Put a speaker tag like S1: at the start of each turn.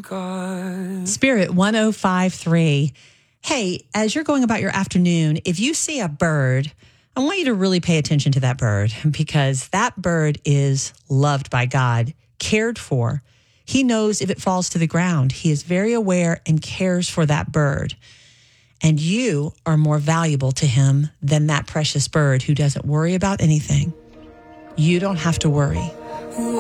S1: Spirit 105.3. Hey, as you're going about your afternoon, if you see a bird, I want you to really pay attention to that bird because that bird is loved by God, cared for. He knows if it falls to the ground. He is very aware and cares for that bird. And you are more valuable to him than that precious bird who doesn't worry about anything. You don't have to worry.